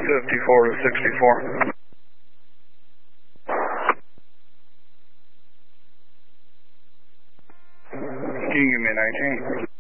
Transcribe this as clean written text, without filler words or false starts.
54 to 64. Can you give me a 19?